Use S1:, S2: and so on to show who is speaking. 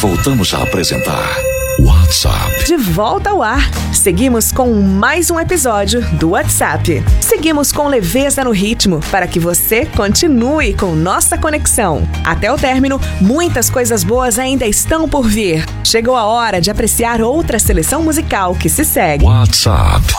S1: voltamos a apresentar WhatsApp.
S2: De volta ao ar. Seguimos com mais um episódio do WhatsApp. Seguimos com leveza no ritmo para que você continue com nossa conexão. Até o término, muitas coisas boas ainda estão por vir. Chegou a hora de apreciar outra seleção musical que se segue.
S1: WhatsApp.